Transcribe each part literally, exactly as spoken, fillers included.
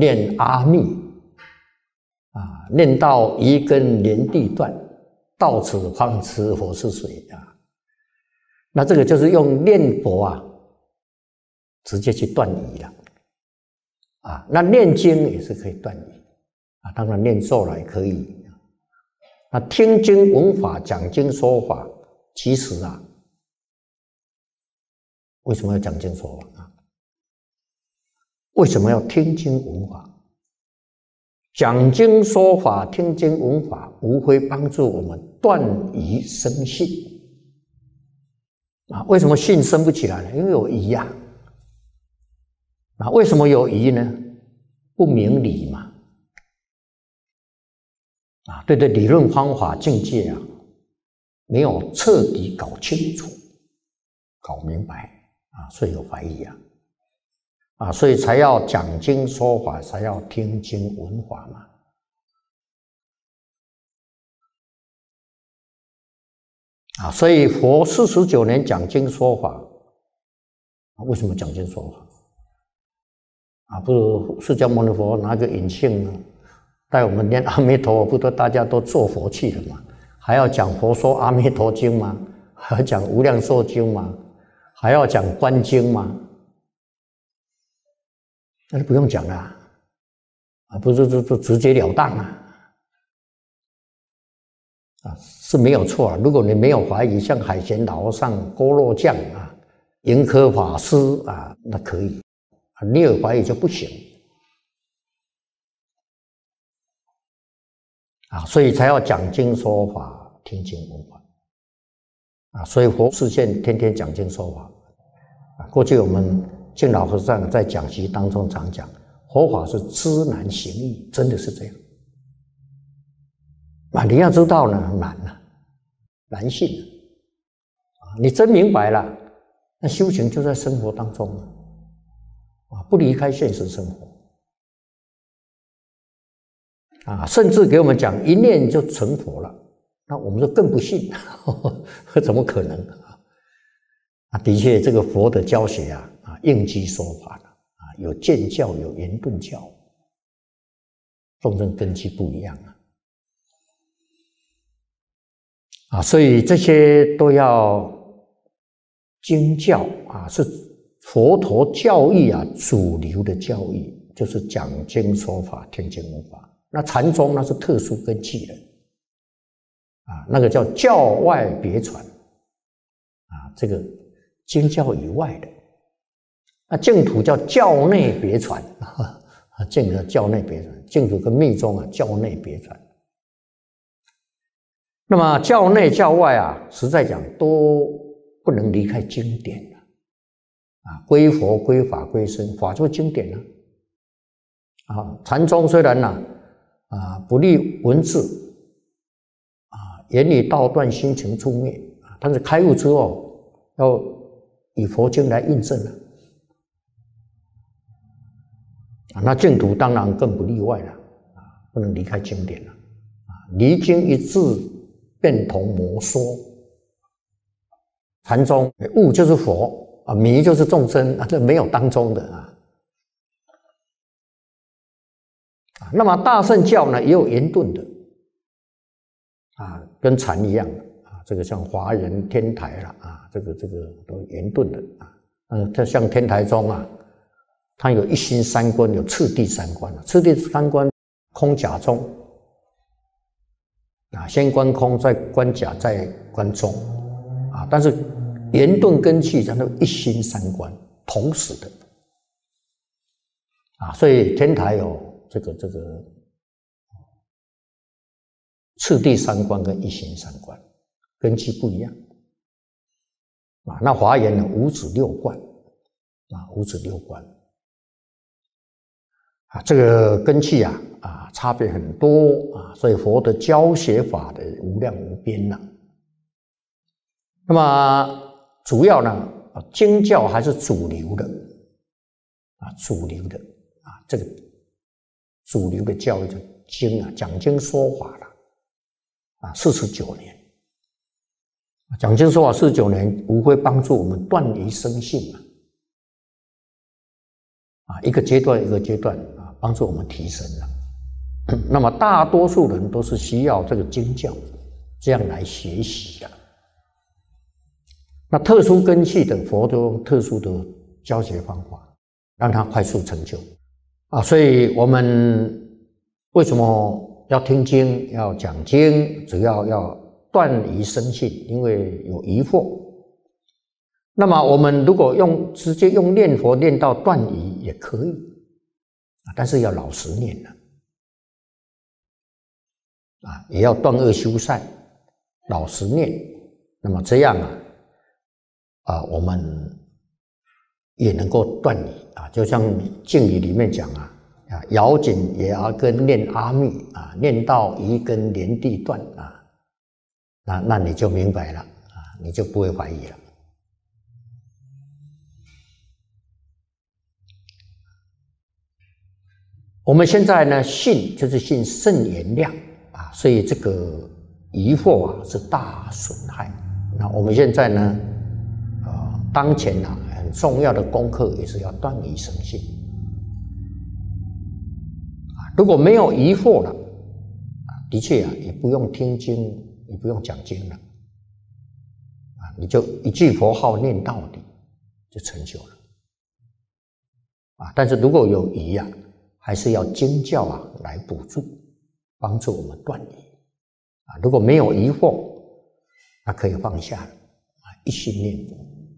念阿弥啊，念到一根连地断，到此方知佛是谁啊。那这个就是用念佛啊，直接去断疑了啊。那念经也是可以断疑啊，当然念咒了也可以。那听经闻法、讲经说法，其实啊，为什么要讲经说法啊？为什么要听经闻法？讲经说法、听经闻法，无非帮助我们断疑生信啊。为什么信生不起来呢？因为有疑呀。啊，为什么有疑呢？不明理嘛。啊，对对，理论方法境界啊，没有彻底搞清楚、搞明白啊，所以有怀疑啊，啊，所以才要讲经说法，才要听经闻法嘛。啊，所以佛四十九年讲经说法，啊，为什么讲经说法？啊，不是释迦牟尼佛拿个引磬呢？带我们念阿弥陀佛，不都大家都做佛去了吗？还要讲佛说阿弥陀经吗？还要讲无量寿经吗？还要讲观经吗？那就不用讲了啊，不是就就直截了当啊，啊是没有错啊。如果你没有怀疑，像海贤老和尚、郭若将啊、盈科法师啊，那可以啊，你有怀疑就不行。啊，所以才要讲经说法，听经闻法啊。所以佛示现天天讲经说法啊。过去我们净老和尚在讲习当中常讲，佛法是知难行易，真的是这样啊。你要知道呢，难啊，难信啊。你真明白了，那修行就在生活当中啊，不离开现实生活。啊，甚至给我们讲一念就成佛了，那我们就更不信，呵呵怎么可能啊？啊，的确，这个佛的教学啊，啊，应机说法了啊，有渐教，有圆顿教，众生根基不一样啊，啊，所以这些都要经教啊，是佛陀教义啊主流的教义，就是讲经说法、听经闻法。那禅宗那是特殊根器的啊，那个叫教外别传啊，这个经教以外的。那净土叫教内别传啊，净土叫教内别传，净土跟密宗啊教内别传。那么教内教外啊，实在讲都不能离开经典了啊，归佛归法归僧，法就是经典了啊。禅宗虽然呢、啊。啊，不立文字，啊，言语道断，心情触灭啊。但是开悟之后，要以佛经来印证了啊。那净土当然更不例外了啊，不能离开经典了啊。离经一字，便同魔说。禅宗悟就是佛啊，迷就是众生啊，这没有当中的啊。那么大乘教呢，也有圆顿的啊，跟禅一样的啊，这个像华严、天台啦啊，这个这个都圆顿的啊。嗯，它像天台宗啊，它有一心三观，有次第三观啊。次第三观，空假中啊，先观空，再观假，再观中啊。但是圆顿根器，它都一心三观，同时的啊。所以天台有。这个这个次第三观跟一心三观根基不一样啊。那华严呢，五指六观啊，五指六观啊，这个根器啊啊差别很多啊，所以佛的教学法的无量无边呐、啊。那么主要呢，啊，经教还是主流的啊，主流的啊，这个。主流的教育就经啊，讲经说法了啊，四十九年，讲经说法四十九年，无非帮助我们断疑生信嘛，啊，一个阶段一个阶段啊， 帮助我们提升了。那么大多数人都是需要这个经教这样来学习的。那特殊根器的佛都用特殊的教学方法，让他快速成就啊。所以我们为什么要听经、要讲经？主要要断疑生信，因为有疑惑。那么我们如果用直接用念佛念到断疑也可以，但是要老实念了啊，也要断恶修善，老实念。那么这样啊，啊，我们也能够断疑啊。就像敬语里面讲啊，啊，咬紧牙根念阿弥啊，念到疑根连地断啊，那那你就明白了啊，你就不会怀疑了。我们现在呢，信就是信圣言量啊，所以这个疑惑啊是大损害。那我们现在呢，呃，当前啊很重要的功课也是要断疑生信啊。如果没有疑惑了啊，的确啊也不用听经，也不用讲经了啊，你就一句佛号念到底就成就了啊。但是如果有疑啊，还是要经教啊来补助，帮助我们断疑啊。如果没有疑惑，那可以放下了啊，一心念佛。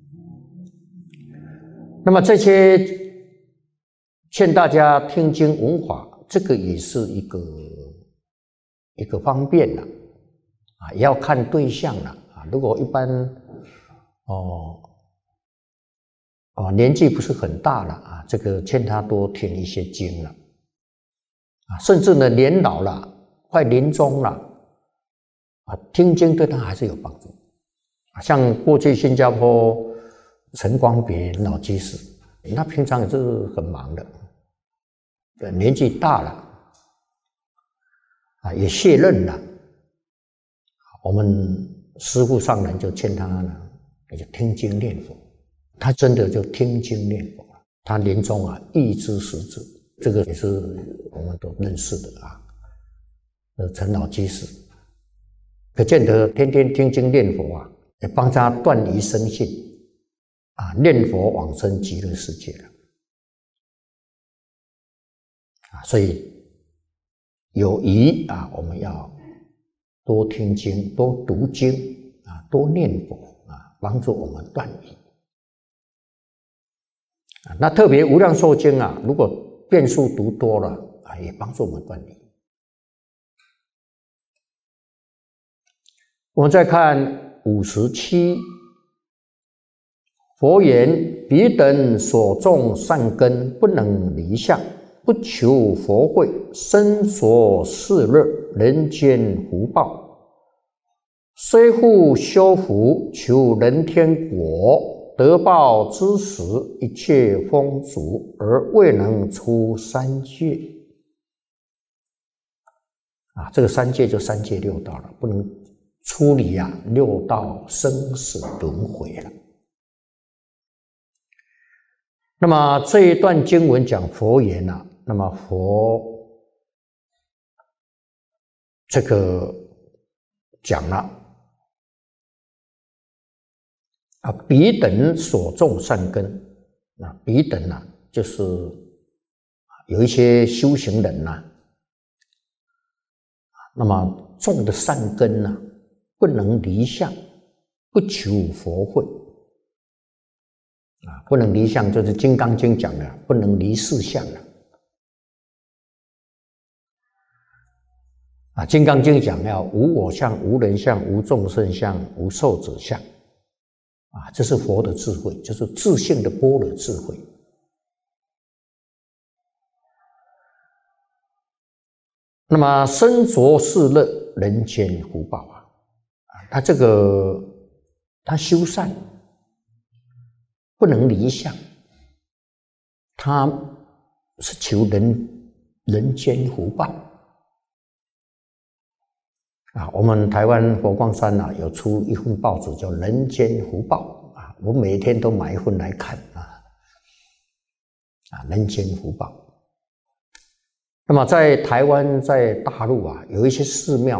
那么这些劝大家听经闻法，这个也是一个一个方便了啊，也要看对象了啊。如果一般哦哦年纪不是很大了啊，这个劝他多听一些经了啊，甚至呢年老了，快临终了啊，听经对他还是有帮助啊。像过去新加坡陈光别老居士，他平常也是很忙的，年纪大了啊，也卸任了。我们师父上人就劝他呢，那就听经念佛。他真的就听经念佛了，他临终啊预知时至，这个也是我们都认识的啊。呃，陈老居士，可见得天天听经念佛啊，也帮他断疑生信啊，念佛往生极乐世界了啊。所以有疑啊，我们要多听经，多读经啊，多念佛啊，帮助我们断疑。啊，那特别无量寿经啊，如果遍数读多了啊，也帮助我们断疑。我们再看五十七，佛言：彼等所种善根，不能离相，不求佛慧，身所事乐，人间福报。虽复修福，求人天果，得报之时，一切丰足，而未能出三界。啊，这个三界就三界六道了，不能出离啊六道生死轮回了。那么这一段经文讲佛言啊，那么佛这个讲了啊，彼等所种善根啊，彼等啊，就是有一些修行人呐、啊，那么种的善根呐、啊，不能离相，不求佛慧啊，不能离相，就是《金刚经》讲的，不能离四相了啊，《金刚经》讲要无我相、无人相、无众生相、无寿者相。啊，这是佛的智慧，就是自性的般若智慧。那么身着世乐，人间福报啊！啊，他这个他修善不能离相，他是求人人间福报啊。我们台湾佛光山啊，有出一份报纸叫《人间福报》啊，我每天都买一份来看啊。啊，人间福报那么在台湾，在大陆啊，有一些寺庙